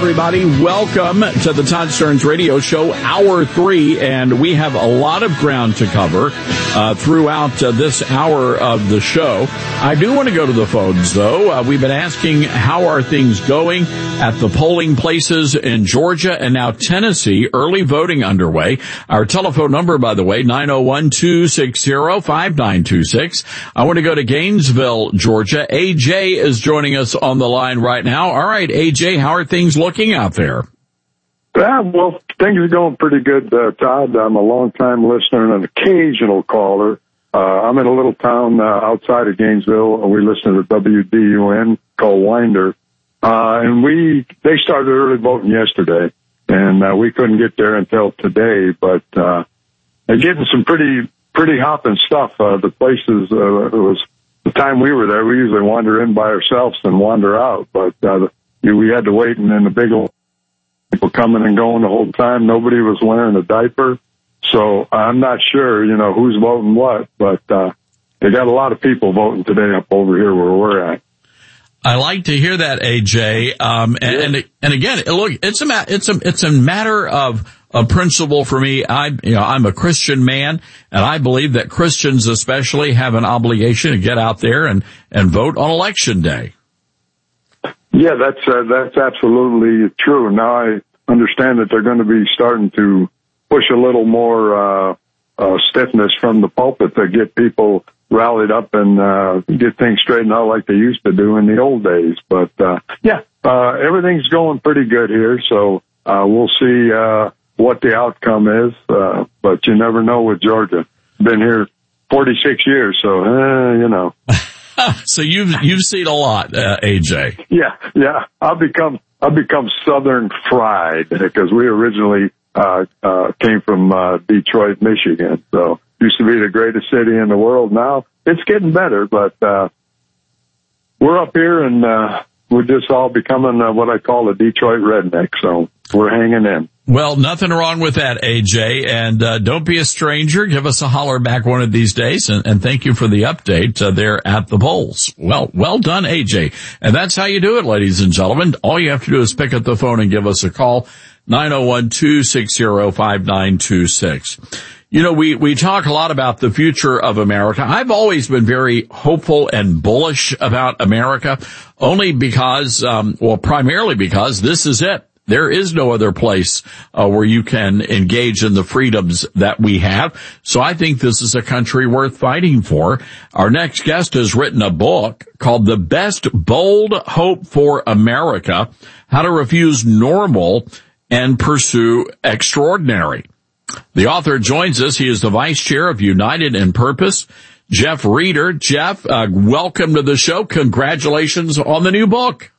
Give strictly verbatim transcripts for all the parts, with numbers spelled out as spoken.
everybody. Welcome to the Todd Stearns Radio Show, Hour three, and we have a lot of ground to cover uh, throughout uh, this hour of the show. I do want to go to the phones, though. Uh, we've been asking how are things going at the polling places in Georgia and now Tennessee. Early voting underway. Our telephone number, by the way, nine oh one, two six zero, five nine two six. I want to go to Gainesville, Georgia. A J is joining us on the line right now. All right, A J, how are things looking out there? Yeah, well, things are going pretty good, uh, Todd. I'm a long-time listener and an occasional caller. Uh, I'm in a little town uh, outside of Gainesville, and we listen to W D U N called Winder. Uh, and we, they started early voting yesterday, and uh, we couldn't get there until today, but uh, they're getting some pretty, pretty hopping stuff. Uh, the places, uh, it was the time we were there, we usually wander in by ourselves and wander out, but uh, we had to wait, and then the big old people coming and going the whole time. Nobody was wearing a diaper. So I'm not sure, you know, who's voting what, but uh, they got a lot of people voting today up over here where we're at. I like to hear that, A J. Um, and, yeah. and, and again, look, it's a, ma- it's a, it's a matter of a principle for me. I, you know, I'm a Christian man, and I believe that Christians especially have an obligation to get out there and, and vote on election day. Yeah, that's, uh, that's absolutely true. Now I understand that they're going to be starting to push a little more, uh, uh, stiffness from the pulpit to get people rallied up and, uh, get things straightened out like they used to do in the old days. But, uh, yeah, uh, everything's going pretty good here. So, uh, we'll see, uh, what the outcome is. Uh, but you never know with Georgia. Been here forty-six years. So, eh, you know. So you've, you've seen a lot, uh, A J. Yeah, yeah. I've become, I've become Southern fried because we originally, uh, uh, came from, uh, Detroit, Michigan. So used to be the greatest city in the world. Now it's getting better, but, uh, we're up here and, uh, we're just all becoming uh, what I call a Detroit redneck. So we're hanging in. Well, nothing wrong with that, A J. And uh, don't be a stranger. Give us a holler back one of these days. And, and thank you for the update uh, there at the polls. Well, well done, A J. And that's how you do it, ladies and gentlemen. All you have to do is pick up the phone and give us a call, nine oh one, two six zero, five nine two six. You know, we, we talk a lot about the future of America. I've always been very hopeful and bullish about America, only because, um, well, primarily because this is it. There is no other place uh, where you can engage in the freedoms that we have. So I think this is a country worth fighting for. Our next guest has written a book called The Best Bold Hope for America, How to Refuse Normal and Pursue Extraordinary. The author joins us. He is the vice chair of United in Purpose, Jeff Reeder. Jeff, uh, welcome to the show. Congratulations on the new book.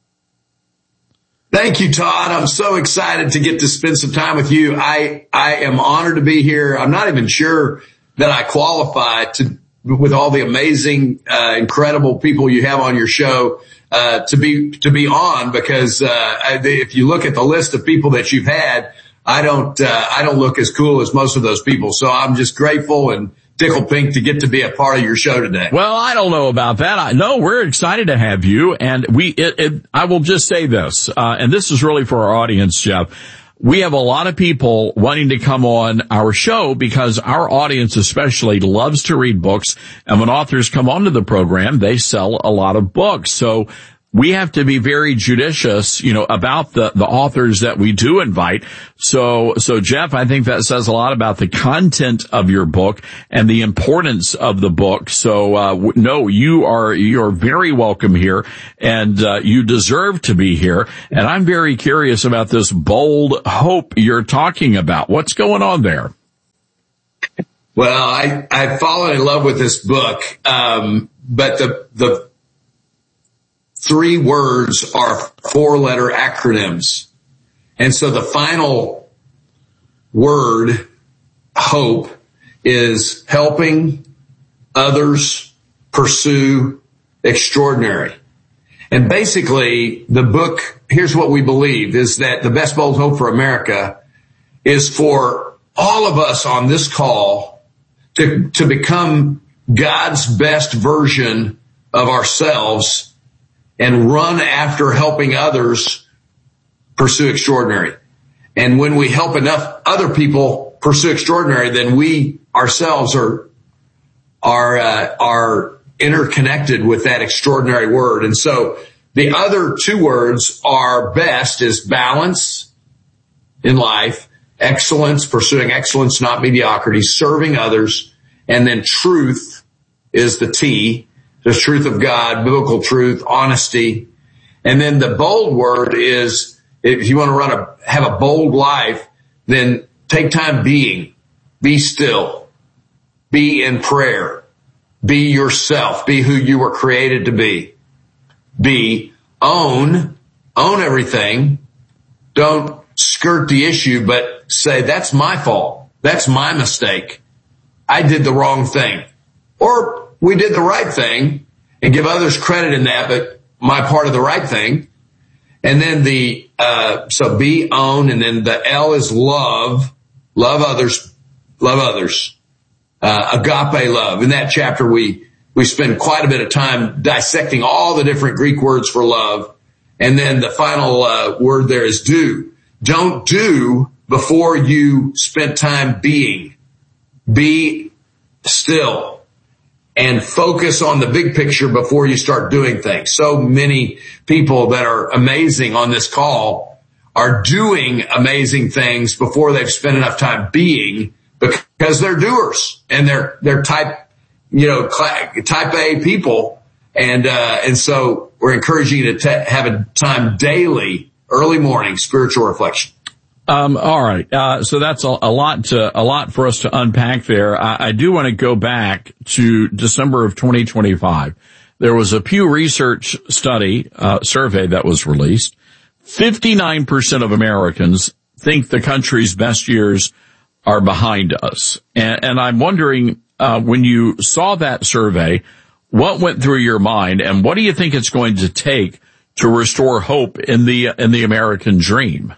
Thank you, Todd. I'm so excited to get to spend some time with you. I, I am honored to be here. I'm not even sure that I qualify to, with all the amazing, uh, incredible people you have on your show, uh, to be, to be on because, uh, if you look at the list of people that you've had, I don't, uh, I don't look as cool as most of those people. So I'm just grateful and tickled pink to get to be a part of your show today. Well, I don't know about that. I know we're excited to have you, and we. It, it, I will just say this, uh, and this is really for our audience, Jeff. We have a lot of people wanting to come on our show because our audience especially loves to read books, and when authors come onto the program, they sell a lot of books. So we have to be very judicious, you know, about the, the authors that we do invite. So, so Jeff, I think that says a lot about the content of your book and the importance of the book. So, uh, no, you are, you're very welcome here and, uh, you deserve to be here. And I'm very curious about this bold hope you're talking about. What's going on there? Well, I, I've fallen in love with this book. Um, but the, the, Three words are four-letter acronyms. And so the final word, hope, is helping others pursue extraordinary. And basically, the book, here's what we believe, is that the best bold hope for America is for all of us on this call to, to become God's best version of ourselves and run after helping others pursue extraordinary. And when we help enough other people pursue extraordinary, then we ourselves are, are, uh, are interconnected with that extraordinary word. And so the other two words are best is balance in life, excellence, pursuing excellence, not mediocrity, serving others, and then truth is the T, the truth of God, biblical truth, honesty. And then the bold word is, if you want to run a, have a bold life, then take time being, be still, be in prayer, be yourself, be who you were created to be, be, own, own everything. Don't skirt the issue, but say, that's my fault. That's my mistake. I did the wrong thing. Or we did the right thing, and give others credit in that, but my part of the right thing. And then the, uh, so be, own, and then the L is love, love others, love others, uh, agape love. In that chapter, we, we spend quite a bit of time dissecting all the different Greek words for love. And then the final, uh, word there is do. Don't do before you spent time being. Be still and focus on the big picture before you start doing things. So many people that are amazing on this call are doing amazing things before they've spent enough time being, because they're doers and they're, they're type, you know, type A people. And, uh, and so we're encouraging you to t- have a time daily, early morning spiritual reflection. Um, all right. Uh, so that's a, a lot to, a lot for us to unpack there. I, I do want to go back to December of twenty twenty-five. There was a Pew Research study, uh, survey that was released. fifty-nine percent of Americans think the country's best years are behind us. And, and I'm wondering, uh, when you saw that survey, what went through your mind, and what do you think it's going to take to restore hope in the, in the American dream?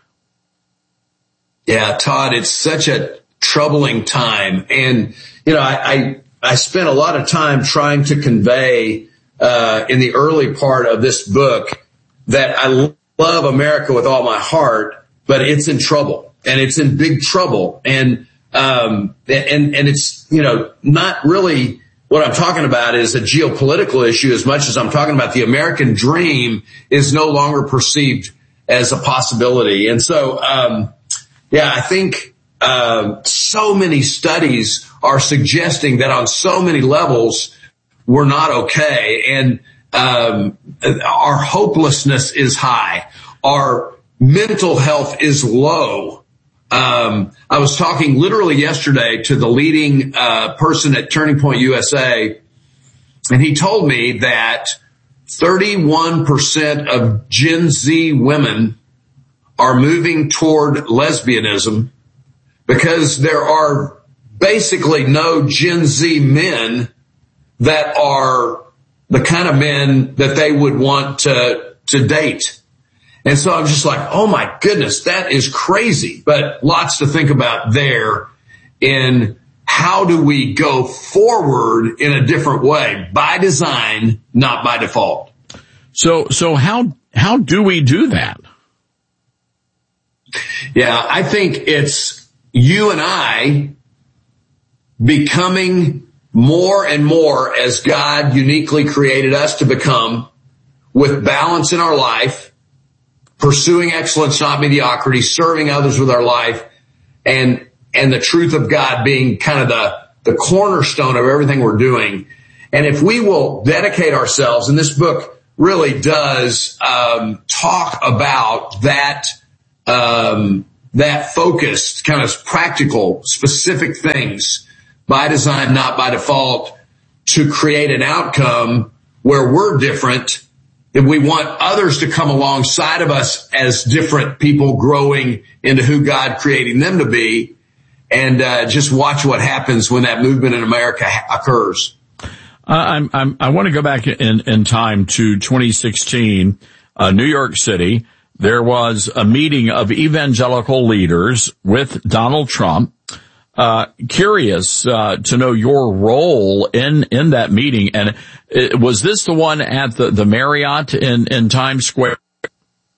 Yeah, Todd, it's such a troubling time. And, you know, I, I, I spent a lot of time trying to convey, uh, in the early part of this book that I love America with all my heart, but it's in trouble, and it's in big trouble. And, um, and, and it's, you know, not really what I'm talking about is a geopolitical issue as much as I'm talking about the American dream is no longer perceived as a possibility. And so, um, yeah, I think uh, so many studies are suggesting that on so many levels we're not okay, and um, our hopelessness is high. Our mental health is low. Um, I was talking literally yesterday to the leading uh, person at Turning Point U S A, and he told me that thirty-one percent of Gen Z women are moving toward lesbianism because there are basically no Gen Z men that are the kind of men that they would want to, to date. And so I'm just like, oh my goodness, that is crazy. But lots to think about there in how do we go forward in a different way, by design, not by default. So, so how, how do we do that? Yeah, I think it's you and I becoming more and more as God uniquely created us to become, with balance in our life, pursuing excellence, not mediocrity, serving others with our life, and and the truth of God being kind of the, the cornerstone of everything we're doing. And if we will dedicate ourselves, and this book really does um, talk about that Um, that focused, kind of practical, specific things by design, not by default, to create an outcome where we're different, that we want others to come alongside of us as different people growing into who God creating them to be, and uh, just watch what happens when that movement in America ha- occurs. Uh, I'm, I'm, I want to go back in, in time to twenty sixteen, uh, New York City. There was a meeting of evangelical leaders with Donald Trump. Uh, curious, uh, to know your role in, in that meeting. And it, was this the one at the, the Marriott in, in Times Square?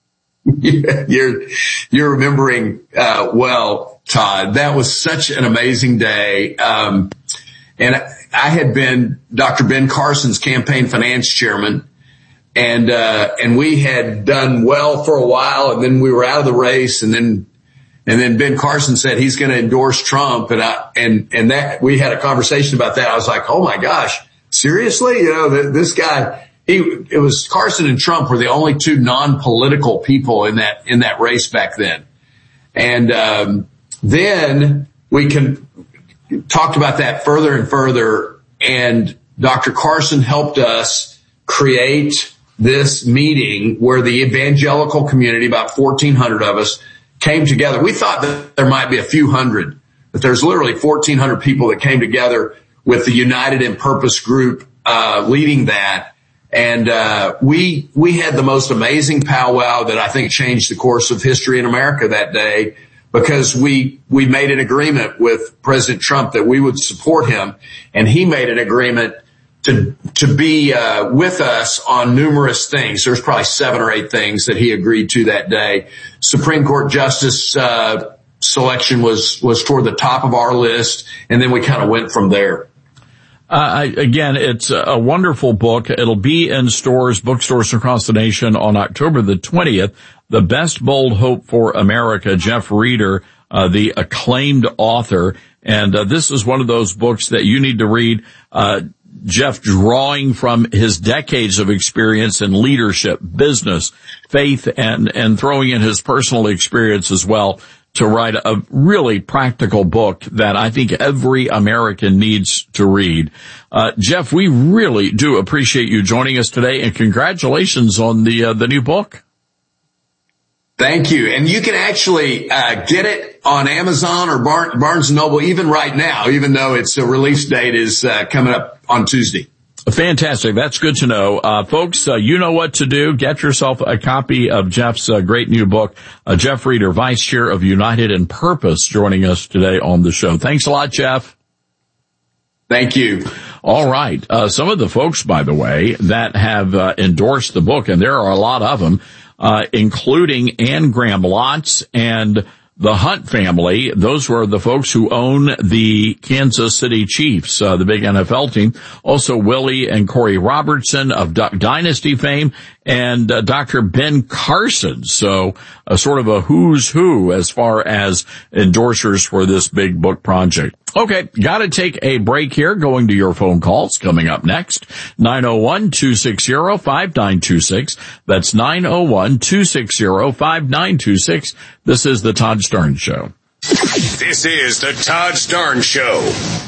you're, you're remembering, uh, well, Todd. That was such an amazing day. Um, and I had been Doctor Ben Carson's campaign finance chairman. And, uh, and we had done well for a while, and then we were out of the race, and then, and then Ben Carson said he's going to endorse Trump. And I, and, and that, we had a conversation about that. I was like, oh my gosh, seriously? You know, this guy, he, it was Carson and Trump were the only two non-political people in that, in that race back then. And, um, then we can talked about that further and further. And Doctor Carson helped us create this meeting where the evangelical community, about fourteen hundred of us, came together. We thought that there might be a few hundred, but there's literally fourteen hundred people that came together with the United in Purpose group, uh, leading that. And, uh, we, we had the most amazing powwow that I think changed the course of history in America that day, because we, we made an agreement with President Trump that we would support him, and he made an agreement to, to be, uh, with us on numerous things. There's probably seven or eight things that he agreed to that day. Supreme Court Justice, uh, selection was, was toward the top of our list, and then we kind of went from there. Uh, again, it's a wonderful book. It'll be in stores, bookstores across the nation on October the twentieth. The Best Bold Hope for America, Jeff Reeder, uh, the acclaimed author. And uh, this is one of those books that you need to read. Uh, Jeff drawing from his decades of experience in leadership, business, faith, and, and throwing in his personal experience as well to write a really practical book that I think every American needs to read. Uh, Jeff, we really do appreciate you joining us today, and congratulations on the, uh, the new book. Thank you. And you can actually uh get it on Amazon or Bar- Barnes and Noble even right now, even though its uh, release date is uh, coming up on Tuesday. Fantastic. That's good to know. Uh, folks, uh, you know what to do. Get yourself a copy of Jeff's uh, great new book. Uh, Jeff Reeder, Vice Chair of United in Purpose, joining us today on the show. Thanks a lot, Jeff. Thank you. All right. Uh, some of the folks, by the way, that have uh, endorsed the book, and there are a lot of them, uh, including Ann Graham Lotz and the Hunt family. Those were the folks who own the Kansas City Chiefs, uh, the big N F L team. Also Willie and Corey Robertson of Duck Dynasty fame, and uh, Doctor Ben Carson. So uh, sort of a who's who as far as endorsers for this big book project. Okay, got to take a break here. Going to your phone calls coming up next. nine oh one, two six zero, five nine two six. That's nine oh one, two six zero, five nine two six. This is the Todd Stern Show. This is the Todd Stern Show.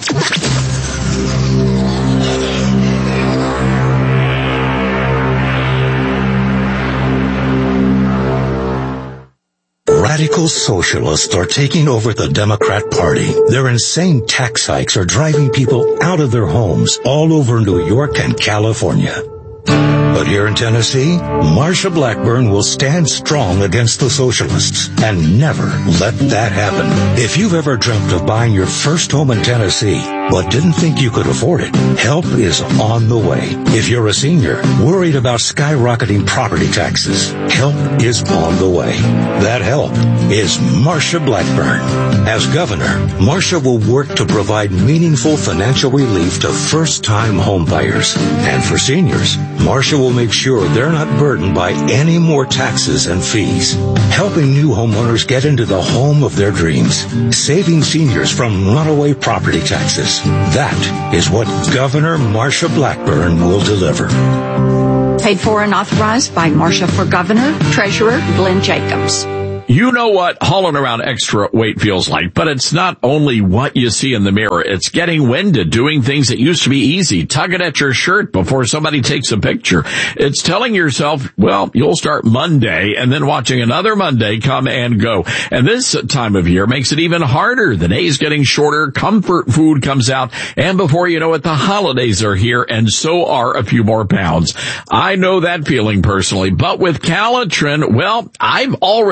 Radical socialists are taking over the Democrat Party. Their insane tax hikes are driving people out of their homes all over New York and California. But here in Tennessee, Marsha Blackburn will stand strong against the socialists and never let that happen. If you've ever dreamt of buying your first home in Tennessee but didn't think you could afford it, help is on the way. If you're a senior worried about skyrocketing property taxes, help is on the way. That help is Marsha Blackburn. As governor, Marsha will work to provide meaningful financial relief to first-time homebuyers. And for seniors, Marsha will make sure they're not burdened by any more taxes and fees. Helping new homeowners get into the home of their dreams. Saving seniors from runaway property taxes. That is what Governor Marsha Blackburn will deliver. Paid for and authorized by Marsha for Governor, Treasurer Glenn Jacobs. You know what hauling around extra weight feels like, but it's not only what you see in the mirror. It's getting winded, doing things that used to be easy, tugging at your shirt before somebody takes a picture. It's telling yourself, well, you'll start Monday and then watching another Monday come and go. And this time of year makes it even harder. The day's getting shorter, comfort food comes out, and before you know it, the holidays are here, and so are a few more pounds. I know that feeling personally, but with Calitrin, well, I've already started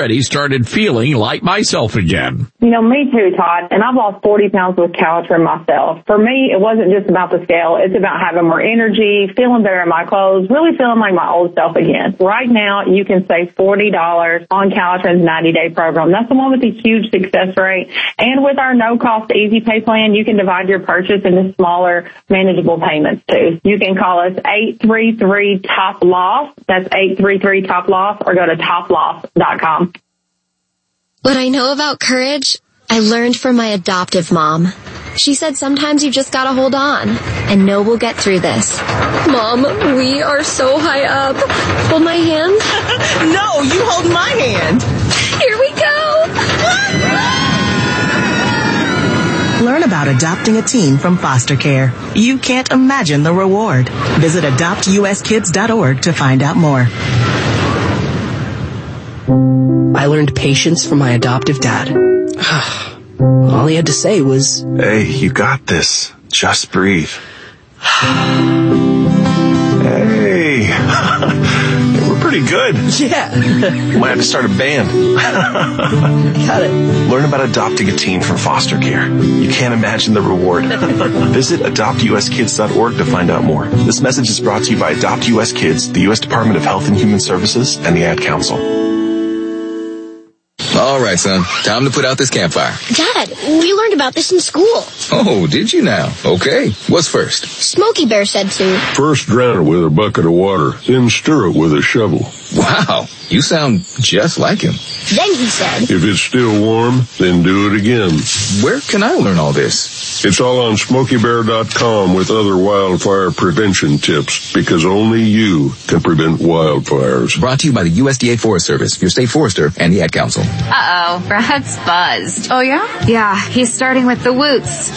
started feeling like myself again. You know, me too, Todd. And I've lost forty pounds with Calitrin myself. For me, it wasn't just about the scale. It's about having more energy, feeling better in my clothes, really feeling like my old self again. Right now, you can save forty dollars on Calitrin's ninety-day program. That's the one with the huge success rate. And with our no-cost Easy Pay plan, you can divide your purchase into smaller, manageable payments, too. You can call us eight three three top loss. That's eight three three top loss, or go to top loss dot com. What I know about courage, I learned from my adoptive mom. She said sometimes you just gotta hold on and know we'll get through this. Mom, we are so high up. Hold my hand. No, you hold my hand. Here we go. Learn about adopting a teen from foster care. You can't imagine the reward. Visit adopt u s kids dot org to find out more. I learned patience from my adoptive dad. All he had to say was, "Hey, you got this. Just breathe." Hey, we're pretty good. Yeah. Might have to start a band. Got it. Learn about adopting a teen from foster care. You can't imagine the reward. Visit adopt u s kids dot org to find out more. This message is brought to you by Adopt U S Kids, the U S Department of Health and Human Services, and the Ad Council. All right, son. Time to put out this campfire. Dad, we learned about this in school. Oh, did you now? Okay. What's first? Smokey Bear said to. First drown it with a bucket of water, then stir it with a shovel. Wow. You sound just like him. Then he said. If it's still warm, then do it again. Where can I learn all this? It's all on smokey bear dot com with other wildfire prevention tips, because only you can prevent wildfires. Brought to you by the U S D A Forest Service, your state forester, and the Ad Council. Uh-oh, Brad's buzzed. Oh, yeah? Yeah, he's starting with the woots.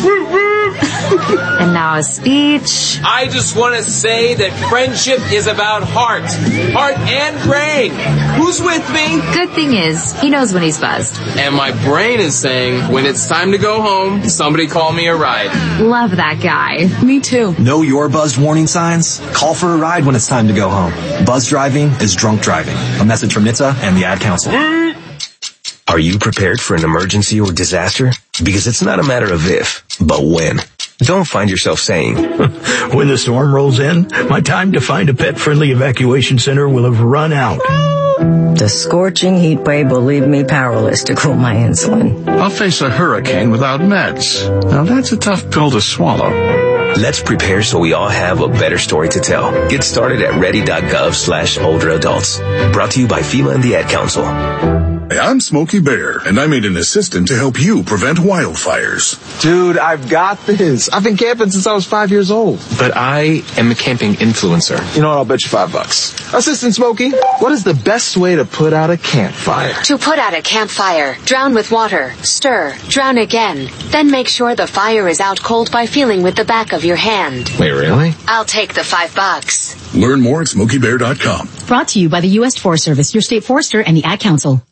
And now a speech. I just want to say that friendship is about heart. Heart and brain. Who's with me? Good thing is, he knows when he's buzzed. And my brain is saying, when it's time to go home, somebody call me a ride. Love that guy. Me too. Know your buzzed warning signs? Call for a ride when it's time to go home. Buzz driving is drunk driving. A message from N H T S A and the Ad Council. Are you prepared for an emergency or disaster? Because it's not a matter of if, but when. Don't find yourself saying, when the storm rolls in, my time to find a pet-friendly evacuation center will have run out. The scorching heat wave will leave me powerless to cool my insulin. I'll face a hurricane without meds. Now that's a tough pill to swallow. Let's prepare so we all have a better story to tell. Get started at ready.gov slash older adults. Brought to you by FEMA and the Ad Council. Hey, I'm Smokey Bear, and I made an assistant to help you prevent wildfires. Dude, I've got this. I've been camping since I was five years old. But I am a camping influencer. You know what? I'll bet you five bucks. Assistant Smokey, what is the best way to put out a campfire? To put out a campfire, drown with water, stir, drown again. Then make sure the fire is out cold by feeling with the back of your hand. Wait, really? I'll take the five bucks. Learn more at smokey bear dot com. Brought to you by the U S Forest Service, your state forester, and the Ad Council.